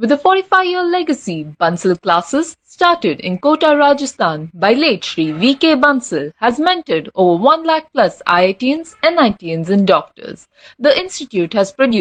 With a 45-year legacy, Bansal classes, started in Kota, Rajasthan by late Shri V.K. Bansal, has mentored over 1 lakh plus IITians, NITians and doctors. The institute has produced